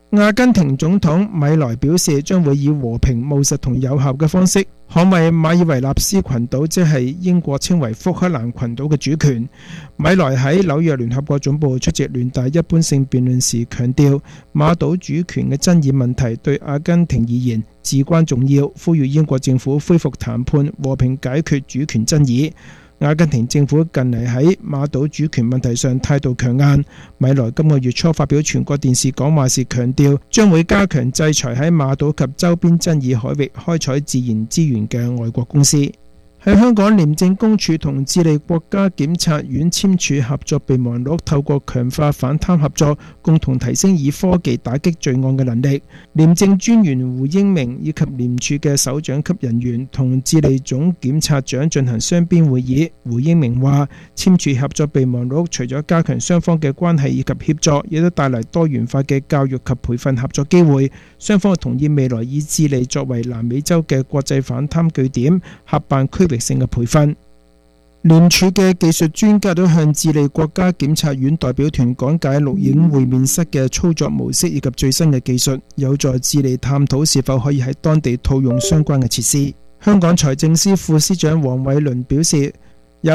阿根廷總統米萊表示，將會以和平、務實同有效嘅方式捍衛馬爾維納斯群島，即係英國稱為福克蘭群島嘅主權。米萊喺紐約聯合國總部出席聯大一般性辯論時強調，馬島主權嘅爭議問題對阿根廷而言至關重要，呼籲英國政府恢復談判，和平解決主權爭議。阿根廷政府近嚟喺馬島主權問題上態度強硬。米萊今個月初發表全國電視講話時強調，將會加強制裁喺馬島及周邊爭議海域開採自然資源嘅外國公司。喺香港，廉政公署同智利國家檢察院簽署合作備忘錄，透過強化反貪合作，共同提升以科技打擊罪案嘅能力。廉政專員胡英明以及廉署嘅首長級人員同智利總檢察長進行雙邊會議。胡英明話，簽署合作備忘錄除咗加強雙方嘅關係以及協作，亦都帶嚟多元化嘅教育及培訓合作機會。雙方同意未來以智利作為南美洲嘅國際反貪據點，合辦區域性嘅培訓。廉署嘅技術專家都向智利國家檢察院代表團講解錄影會面室嘅操作模式以及最新嘅技術，有助智利探討是否可以喺當地套用相關嘅設施。香港財政司副司長黃偉綸表示，有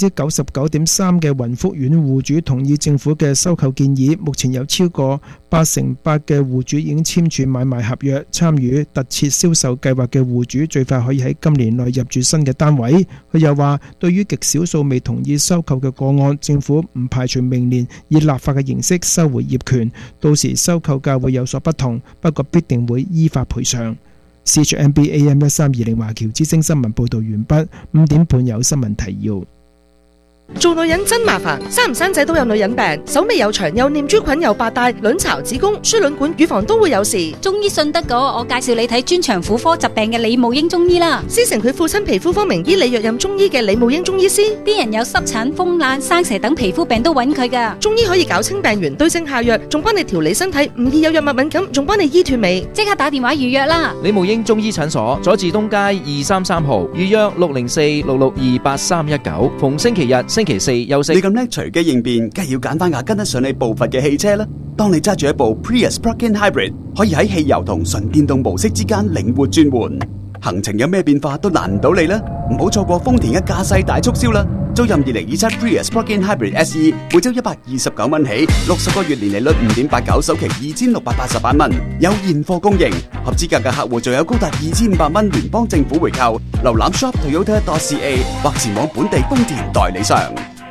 99.3% 嘅雲福苑戶主同意政府嘅收購建議，目前有超過88%嘅戶主已經簽署買賣合約，參與特設銷售計劃嘅戶主最快可以喺今年內入住新嘅單位。佢又話，對於極少數未同意收購嘅個案，政府唔排除明年以立法嘅形式收回業權，到時收購價會有所不同，不過必定會依法賠償。CHMB AM 1320華僑之聲新聞報導完畢，5點半有新聞提要。 做女人真麻煩，生唔生仔都有女人病，手尾又長，又念珠菌，又白帶，卵巢、子宮、輸卵管、乳房都會有事。 中醫信得過，我介紹你睇專長婦科疾病嘅李慕英中醫啦。 師承佢父親皮膚科名醫李若任中醫嘅李慕英中醫師， 啲人有濕疹、風癩、生蛇等皮膚病都揾佢噶。 中醫可以搞清病源，對症下藥，仲幫你調理身體，唔易有藥物敏感，仲幫你醫斷尾。 即刻打電話預約啦！ 李慕英中醫診所，佐治東街233號，預約604-662-8319，逢星期日、星期四休息。 你咁叻隨機應變，梗係要揀翻架跟得上你步伐嘅汽車啦。當你揸住一部 Prius Plug-in Hybrid， 可以喺汽油同純電動模式之間靈活轉換，行程有咩變化都難唔到你啦。唔好錯過豐田嘅駕駛大促銷啦！租任2027 Prius Plug-in Hybrid SE， 每周129蚊起，60個月年利率 5.89%， 首期2688蚊，有現貨供應。合資格嘅客戶仲有高達2500蚊聯邦政府回購。瀏覽 shop.toyota.ca 或前往本地豐田代理商。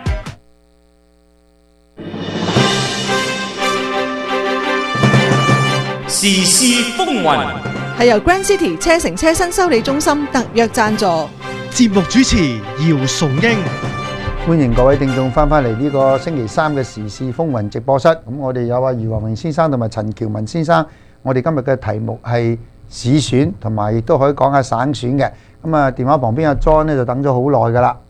時事風雲係由 Grand City 車城車新修理中心特約贊助。 節目主持姚崇英， 歡迎各位聽眾翻嚟呢個星期三嘅時事風雲直播室。咁我哋有余華榮先生同埋陳喬文先生。我哋今日嘅題目係市選，同埋亦都可以講下省選嘅。咁啊，電話旁邊阿 John 咧就等咗好耐噶啦。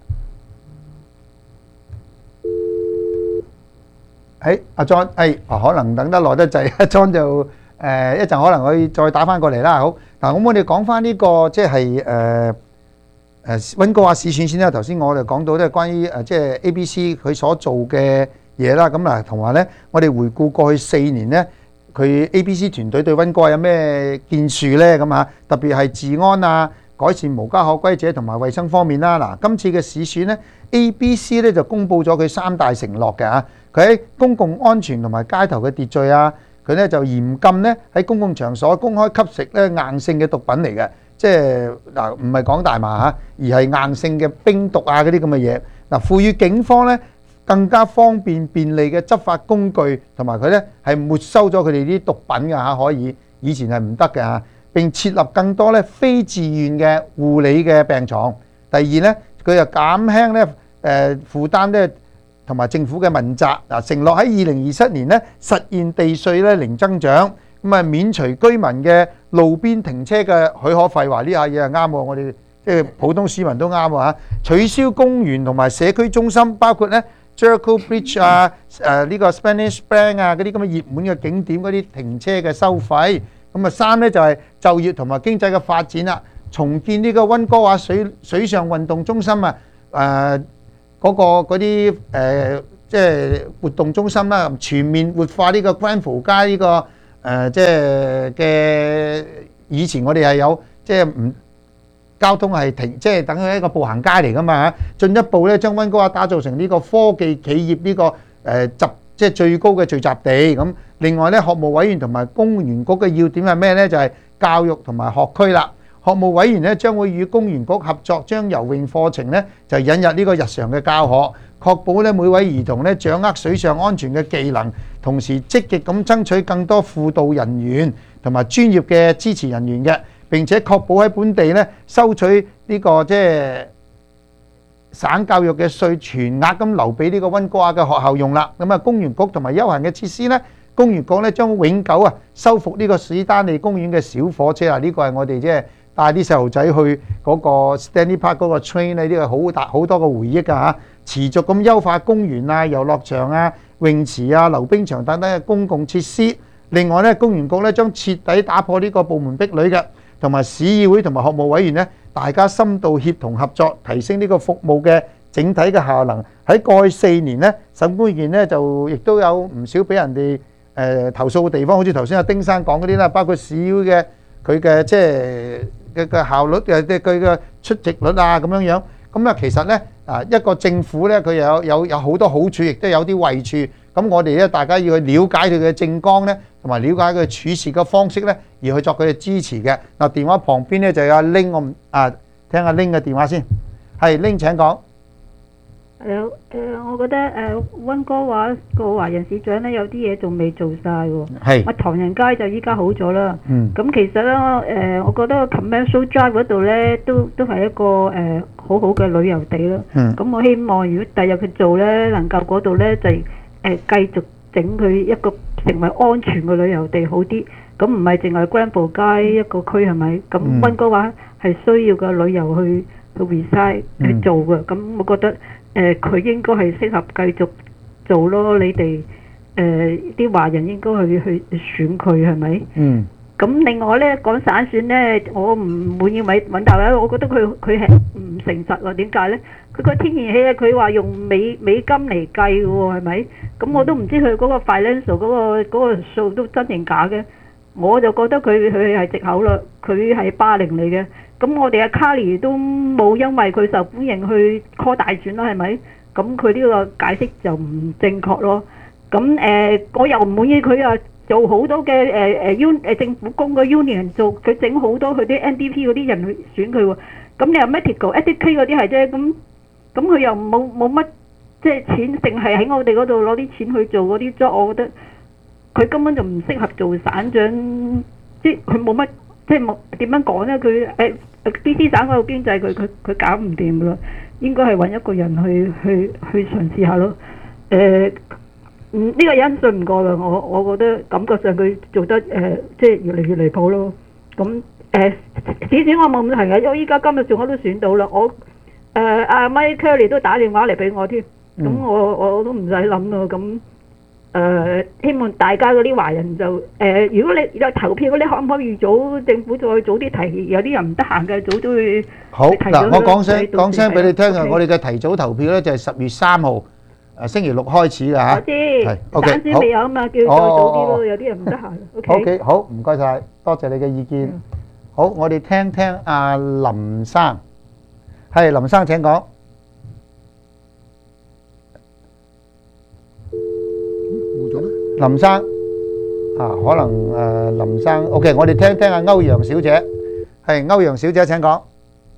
阿 John， 可能等得耐得滯，阿 John 就一陣可能可以再打翻過嚟啦。好，嗱，咁我哋講翻呢個即係溫哥華市選先啦。頭先我哋講到都係關於即係 ABC 佢所做嘅嘢啦。咁嗱，同埋咧，我哋回顧過去4年咧，佢 ABC 團隊對溫哥華有咩建樹咧？咁啊，特別係治安啊、改善無家可歸者同埋衛生方面啦。嗱，今次嘅市選咧 ，ABC 咧就公布咗佢3大承諾嘅嚇。佢喺公共安全同埋街頭嘅秩序啊，佢咧就嚴禁咧喺公共場所公開吸食咧硬性嘅毒品嚟嘅，即係嗱唔係講大麻嚇，而係硬性嘅冰毒啊嗰啲咁嘅嘢。嗱，賦予警方咧更加方便便利嘅執法工具，同埋佢咧係沒收咗佢哋啲毒品嘅嚇，可以以前係唔得嘅嚇。並設立更多咧非自願嘅護理嘅病床。第二咧，佢又減輕咧負擔咧。同埋政府嘅問責嗱，承諾喺2027年咧實現地稅咧零增長，咁啊免除居民嘅路邊停車嘅許可費。話呢下嘢係啱喎，我哋即係普通市民都啱喎嚇。取消公園同埋社區中心，包括咧 Jericho Bridge 啊、呢個 Spanish Bank 啊嗰啲咁嘅熱門嘅景點嗰啲停車嘅收費。咁啊3咧就係就業同埋經濟嘅發展啦，重建呢個溫哥華水上運動中心啊，嗰啲即係活動中心啦，全面活化呢個 Granville 街呢個即係嘅以前我哋係有即係唔交通係停，即係等於一個步行街嚟噶嘛嚇。進一步咧，將溫哥華打造成呢個科技企業呢個即係最高嘅聚集地咁。另外咧，學務委員同埋公園局嘅要點係咩咧？就係教育同埋學區啦。學務委員咧將會與公園局合作，將游泳課程咧就引入呢個日常嘅教學，確保咧每位兒童咧掌握水上安全嘅技能，同時積極咁爭取更多輔導人員同埋專業嘅支持人員嘅，並且確保喺本地咧收取呢個即係省教育嘅稅全額咁留俾呢個溫哥華嘅學校用啦。咁啊，公園局同埋休閒嘅設施咧，公園局咧將永久修復呢個史丹利公園嘅小火車啊！呢個係我哋即係帶啲細路仔去嗰個 Stanley Park 嗰個 train 咧，呢個好多個回憶㗎嚇。持續咁優化公園啊、遊樂場啊、泳池啊、溜冰場等等嘅公共設施。另外咧，公園局咧將徹底打破呢個部門壁壘嘅，同埋市議會同埋學務委員咧，大家深度協同合作，提升呢個服務嘅整體嘅效能。喺過去4年咧，審判員咧就亦都有唔少俾人哋投訴嘅地方，好似頭先阿丁生講嗰啲啦，包括市議會嘅佢嘅即係嘅效率嘅，即係佢嘅出席率啊咁樣樣。咁啊，其實咧一個政府咧，佢有好多好處，亦都有啲壞處。咁我哋咧，大家要去了解佢嘅政綱咧，同埋了解佢處事嘅方式咧，而去作佢嘅支持嘅。嗱，電話旁邊咧就有阿 Ling， 我聽阿 Ling 嘅電話先。係 Ling 請講。 我覺得溫哥華個華人市長咧有啲嘢仲未做晒喎。 係。 唐人街就依家好咗啦。咁嗯。 其實咧，我覺得 Commercial Drive 嗰度咧都係一個好好嘅旅遊地啦。咁我希望如果第日佢做咧，能夠嗰度咧就繼續整佢一個成為安全嘅旅遊地好啲。咁唔係淨係 Granville 街一個區係咪？咁溫哥華係需要個旅遊去 reside 去做嘅。咁我覺得佢應該係適合繼續做咯。你哋啲華人應該去選佢係咪？咁另外咧，講省選咧，我唔滿意尹達咧，我覺得佢係唔誠實喎。點解咧？佢個天然氣咧，佢話用美金嚟計嘅喎，係咪？咁我都唔知佢嗰個 financial 嗰個數都真定假嘅。我就覺得佢係藉口啦，佢係霸凌嚟嘅。咁我哋阿 Carly 都冇因為佢受歡迎去 call 大選啦，係咪？咁佢呢個解釋就唔正確咯。咁我又唔滿意佢啊！做好多嘅政府工嘅 union 做，佢整好多佢啲 NDP 嗰啲人去選佢喎。咁你又 medical、educate 嗰啲係啫，咁佢又冇乜即係錢，淨係喺我哋嗰度攞啲錢去做嗰啲 job，我覺得佢根本就唔適合做省長，即係佢冇乜即係冇點樣講咧？佢BC 省嗰個經濟佢搞唔掂噶啦，應該係揾一個人去嘗試下咯。呢個人信唔過啦，我覺得感覺上佢做得即係越嚟越離譜咯。咁至少我冇問題嘅，因為依家今日仲我都選到啦。我阿 Mike Curry 都打電話嚟俾我添，咁我都唔使諗咯。咁希望大家嗰啲華人就如果你有投票嗰啲，可唔可以早政府再早啲提？有啲人唔得閒嘅，早都會好嗱。我講聲俾你聽啊！我哋嘅提早投票咧就係10月3號。星期6開始㗎嚇， 我知，省選未有啊嘛，叫再早啲咯，有啲人唔得閒。 OK，好，唔該晒，多謝你嘅意見。好，我哋聽聽阿林生，係林生請講。冇咗咩？林生可能林生 OK， 我哋聽聽阿歐陽小姐，係歐陽小姐請講。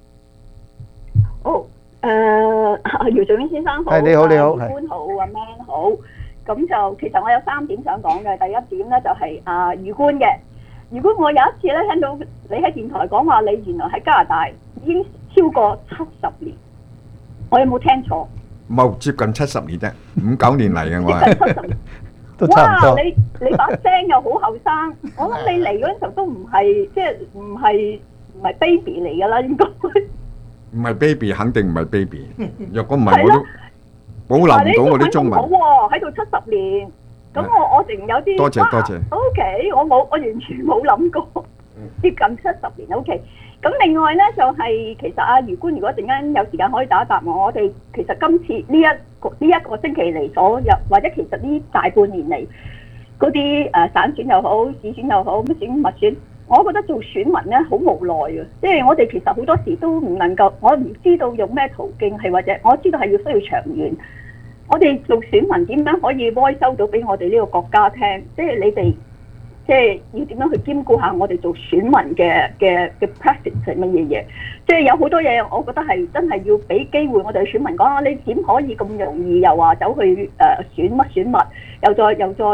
姚俊英先生好， 你好， 官好，阿 Man 好。咁就其實我有3點想講嘅。第一點咧就係余官嘅。如果我有一次咧聽到你喺電台講話，你原來喺加拿大已經超過70年，我有冇聽錯？ 冇，接近70年啫，59年嚟嘅我係。 接近70年， 都差唔多。 哇！你把聲又好後生，我諗你嚟嗰陣時候都唔係即係唔係 baby 嚟㗎啦，應該。 唔係 baby， 肯定唔係 baby。若果唔係我都保留唔到我啲中文。 好喎，喺度70年，咁我淨有啲多謝。 OK，我完全冇諗過接近70年。OK，咁另外咧就係其實余官，如果陣間有時間可以答一答我哋其實今次呢一個星期嚟所有，或者其實呢大半年嚟嗰啲省選又好，市選又好，乜選乜選，我覺得做選民咧好無奈嘅，即係我哋其實好多時都唔能夠，我唔知道用咩途徑係或者我知道係要需要長遠。我哋做選民點樣可以 voice 收到俾我哋呢個國家聽？即係你哋即係要點樣去兼顧下我哋做選民嘅 practice 係乜嘢嘢？即係有好多嘢，我覺得係真係要俾機會我哋選民講啊！你點可以咁容易又話走去選乜選物，又再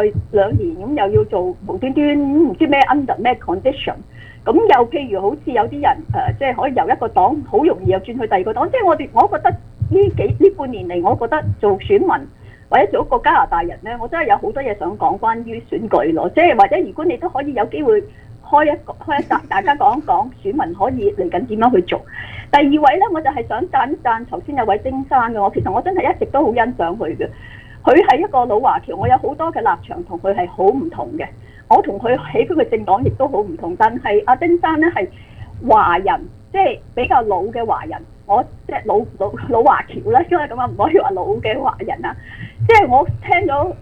2年咁又要做無端端唔知咩 under 咩 condition？ 咁又譬如好似有啲人即係可以由一個黨好容易又轉去第二個黨，即係我覺得呢半年嚟，我覺得做選民或者做一個加拿大人咧，我真係有好多嘢想講關於選舉咯。即係或者如果你都可以有機會開一集，大家講一講選民可以嚟緊點樣去做。第二位咧，我就係想讚一讚頭先有位丁生嘅，其實我真係一直都好欣賞佢嘅。佢係一個老華僑，我有好多嘅立場同佢係好唔同嘅。我同佢喜歡嘅政黨亦都好唔同，但係阿丁生咧係華人，即係比較老嘅華人。我即係老華僑啦，因為咁啊，唔可以話老嘅華人啊。即係我聽咗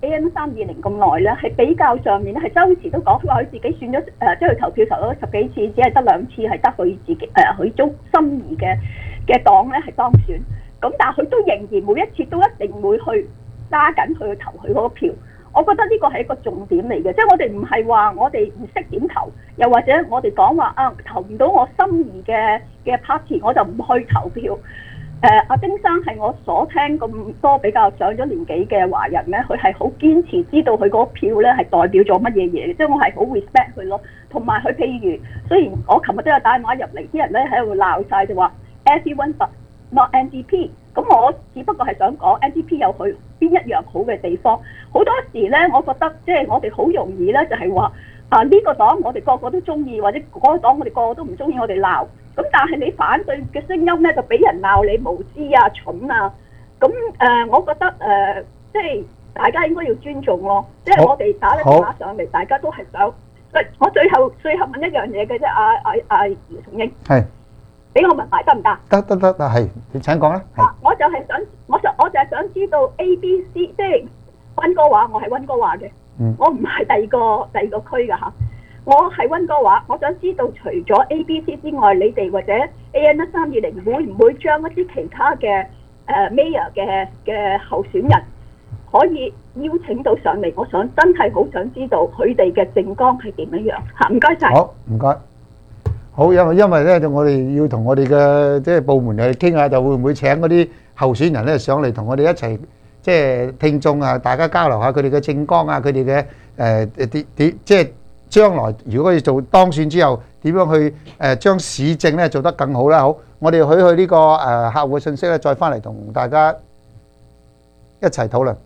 AN320咁耐咧，係比較上面咧係周時都講，佢話佢自己選咗即係佢投票投咗10幾次，只係得2次係得佢自己佢中心儀嘅黨咧係當選。咁但係佢都仍然每一次都一定會去揸緊去投佢嗰個票。我覺得呢個係一個重點嚟嘅，即係我哋唔係話我哋唔識點投，又或者我哋講話投唔到我心儀嘅 party， 我就唔去投票。阿丁生係我所聽咁多比較上咗年紀嘅華人咧，佢係好堅持知道佢嗰個票咧係代表咗乜嘢嘢，即係我係好 respect 佢咯。同埋佢譬如，雖然我琴日都有打電話入嚟，啲人咧喺度鬧晒就話 everyone but not NDP， 咁我只不過係想講 NDP 有佢邊一樣好嘅地方。好多時咧，我覺得即係我哋好容易咧就係話呢個黨我哋個個都中意，或者嗰個黨我哋個個都唔中意，我哋鬧。咁但係你反對嘅聲音咧，就俾人鬧你無知啊、蠢啊。咁我覺得即係大家應該要尊重咯。即係我哋打電話上嚟，大家都係想。我最後問一樣嘢嘅啫，姚松英。係。俾我問埋得唔得？ 得，係你請講啦。 我就係想，我就係想知道 ABC， 即係溫哥華，我係溫哥華嘅，我唔係第二個區㗎嚇。我係溫哥華，我想知道除咗 ABC 之外，你哋或者 AN320會唔會將一啲其他嘅Mayor 嘅候選人可以邀請到上嚟？我真係好想知道佢哋嘅政綱係點樣嚇。唔該晒。好，唔該。好，因為咧，我哋要同我哋嘅即係部門去傾下，就會唔會請嗰啲候選人咧上嚟同我哋一齊，即係聽眾啊，大家交流下佢哋嘅政綱啊，佢哋嘅即係將來如果要做當選之後，點樣去將市政咧做得更好啦。好，我哋去呢個客戶嘅信息咧，再翻嚟同大家一齊討論。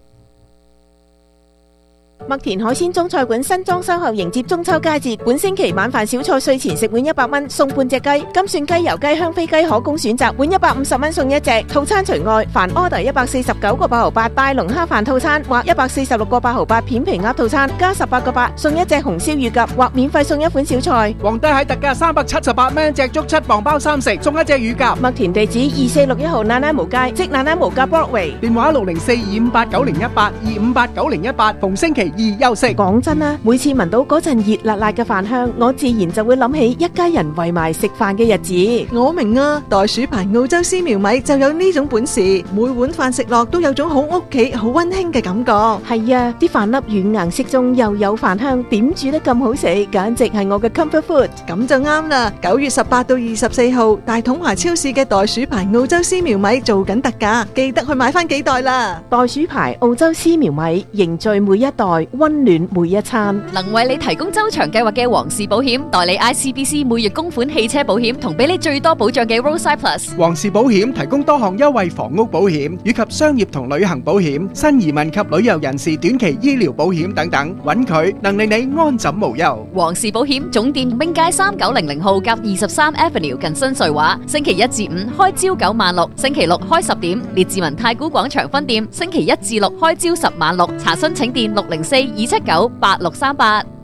麥田海鮮中菜館新裝修後迎接中秋佳節，本星期晚飯小菜稅前食碗100蚊，送半隻雞，金蒜雞、油雞、香飛雞可供選擇，碗150蚊送一隻。套餐除外，凡 order 149個8毫8大龍蝦飯套餐或146個8毫8片皮鴨套餐，加18個8送一隻紅燒乳鴿，或免費送一款小菜。皇帝蟹特價378蚊隻竹7磅包3食，送一隻乳鴿。麥田地址2461號奶奶毛街，即奶奶毛街 Broadway， 電話60425890182589018，逢星期休息。講真啦，每次聞到嗰陣熱辣辣嘅飯香，我自然就會諗起一家人圍埋食飯嘅日子。 我明啊，袋鼠牌澳洲絲苗米就有呢種本事，每碗飯食落都有種好屋企、好溫馨嘅感覺。係啊，啲飯粒軟硬適中，又有飯香，點煮得咁好食，簡直係我嘅 comfort food。咁就啱啦！9月18到24號，大統華超市嘅袋鼠牌澳洲絲苗米做緊特價，記得去買翻幾袋啦！袋鼠牌澳洲絲苗米，凝聚每一代，溫暖每一餐。 能為你提供周長計劃嘅皇氏保險，代理 ICBC 每月供款汽車保險，同俾你最多保障嘅 Roadside Plus。 皇氏保險提供多項優惠房屋保險，以及商業同旅行保險、新移民及旅遊人士短期醫療保險等等，揾佢能令你安枕無憂。 皇氏保險總店兵街3900號夾23 Avenue 近新瑞華，星期一至五開朝9晚6，星期六開10點。列治文太古廣場分店星期一至6開朝10晚6，查詢請電604-279-8638。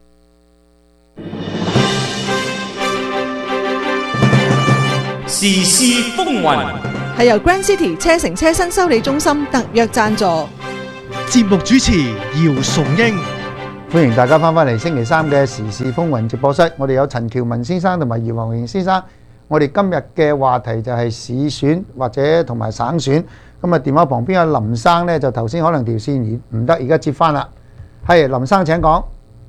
時事風雲係由 Grand City 車城車新修理中心特約贊助。 節目主持姚崇英。 歡迎大家翻返嚟星期三嘅時事風雲直播室，我哋有陳喬文先生同埋姚宏榮先生。我哋今日嘅話題就係市選或者同埋省選。咁啊，電話旁邊有林生呢，就頭先可能條線唔得，而家接翻啦。係林生請講。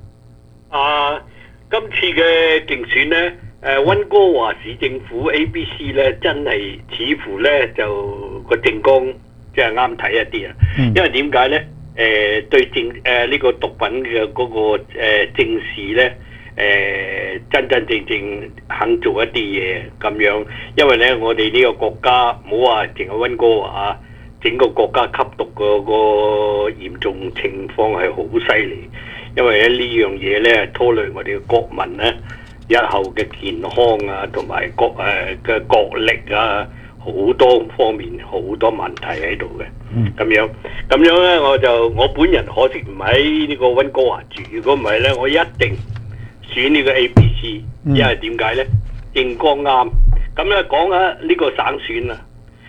今次嘅競選呢，溫哥華市政府 ABC 呢，真係似乎呢就個政綱即係啱睇一啲啊。因為點解呢？對呢個毒品嘅嗰個正視呢，真真正正肯做一啲嘢咁樣。因為呢，我哋呢個國家唔好話淨係溫哥華，整個國家吸毒嗰個嚴重情況係好犀利。因為呢樣嘢呢，拖累我哋嘅國民呢日後嘅健康啊，同埋嘅國力啊，好多方面好多問題喺度嘅。咁樣咧，我本人可惜唔喺呢個溫哥華住，如果唔係咧，我一定選呢個 ABC，因為點解咧？政綱啱。咁咧講下呢個省選啊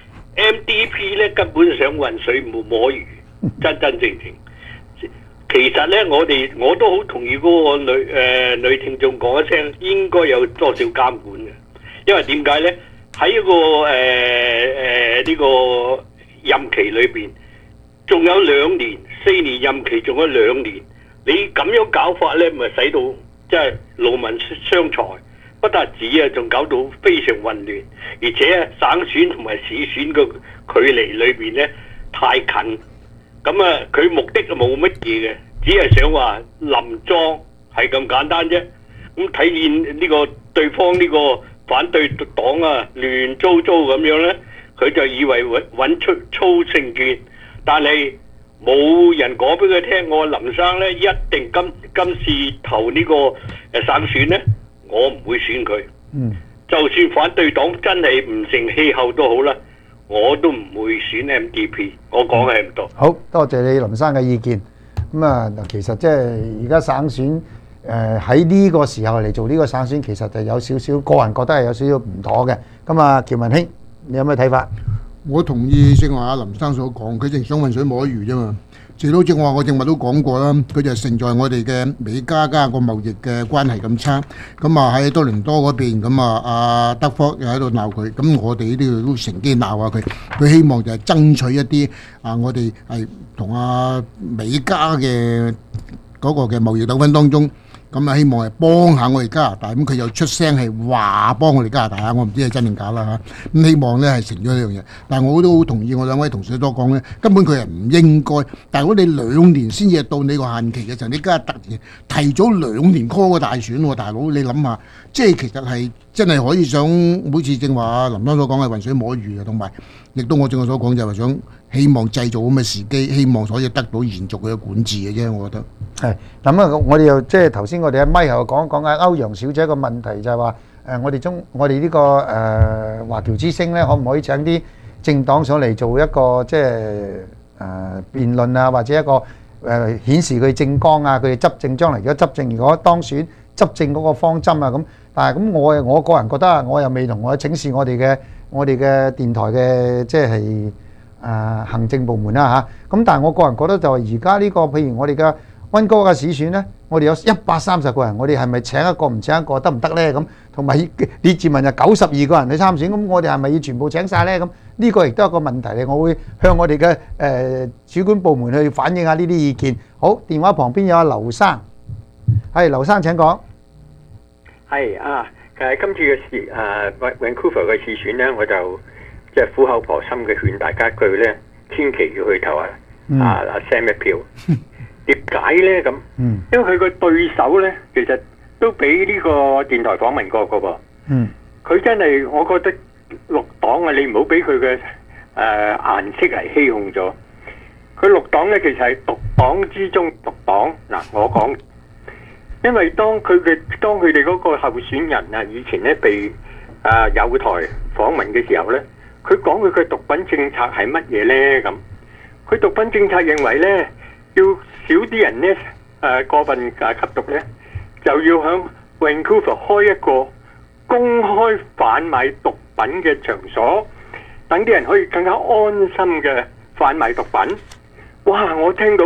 ，MDP 咧根本想渾水摸魚，真真正正。其實咧，我都好同意嗰個女聽眾講一聲，應該有多少監管嘅，因為點解咧？喺一個呢個任期裏邊，仲有2年，4年任期仲有2年，你咁樣搞法咧，咪使到即係勞民傷財，不但止啊，仲搞到非常混亂，而且省選同埋市選嘅距離裏邊咧太近，咁啊佢目的就冇乜嘢嘅，只係想話連莊係咁簡單啫。咁睇見呢個對方呢個反對黨啊亂糟糟咁樣咧，佢就以為揾出操勝券，但係冇人講俾佢聽，我林生咧一定今次投呢個省選咧，我唔會選佢。就算反對黨真係唔成氣候都好啦，我都唔會選 MDP。我講係唔多。 好多謝你林生嘅意見。咁啊，其實即係而家省選喺呢個時候嚟做呢個省選，其實就有少少個人覺得係有少少唔妥嘅。咁啊，喬文兄，你有咩睇法？ 我同意正話阿林生所講，佢淨想混水摸魚啫嘛。直到正話我正話都講過啦，佢就勝在我哋嘅美加個貿易嘅關係咁差。咁啊喺多倫多嗰邊，咁啊阿德福又喺度鬧佢，咁我哋呢度都乘機鬧下佢。佢希望就係爭取一啲我哋係同阿美加嘅嗰個嘅貿易糾紛當中。咁啊，希望係幫下我哋加拿大，咁佢又出聲係話幫我哋加拿大啊！我唔知係真定假啦嚇。咁希望咧係成咗呢樣嘢，但係我都好同意我兩位同事所講咧，根本佢係唔應該。但係如果你2年先至到你個限期嘅時候，你家突然提早2年 call 個大選喎，大佬你諗下，即係其實係真係可以想，好似正話林生所講係混水摸魚啊，同埋亦都我正話所講就係想希望製造咁嘅時機，希望所以得到延續佢嘅管治嘅啫，我覺得。 係咁啊！我哋又即係頭先我哋喺咪後講緊歐陽小姐個問題，就係話我哋呢個華僑之星咧，可唔可以請啲政黨上嚟做一個即係辯論啊，或者一個顯示佢政綱啊，佢哋執政將來如果執政，如果當選執政嗰個方針啊咁。但係咁我個人覺得我又未同我請示我哋嘅電台嘅即係行政部門啦嚇。咁但係我個人覺得就係而家呢個譬如我哋嘅溫哥華市選呢，我哋有130個人，我哋係咪請一個唔請一個得唔得呢？咁同埋列治文就92個人去參選，咁我哋係咪要全部請晒呢？咁呢個亦都係一個問題嚟，我會向我哋嘅主管部門去反映下呢啲意見。好，電話旁邊有阿劉生，係劉生請講。 係啊，今次嘅Vancouver 嘅市選呢，我就即係苦口婆心嘅勸大家一句呢，千祈要去投阿 Sam 一票。點解咧咁？因為佢個對手咧，其實都俾呢個電台訪問過噶噃。佢真係，我覺得綠黨啊，你唔好俾佢嘅顏色嚟欺哄咗。佢綠黨咧，其實係獨黨之中獨黨。嗱，我講，因為當佢哋嗰個候選人啊，以前咧被友台訪問嘅時候咧，佢講佢嘅毒品政策係乜嘢咧咁？佢毒品政策認為咧，要少啲人咧過分吸毒咧，就要喺 Vancouver 開一個公開販賣毒品嘅場所，等啲人可以更加安心嘅販賣毒品。哇！我聽到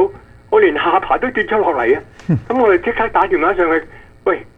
我連下巴都跌咗落嚟啊！咁我哋即刻打電話上去，喂，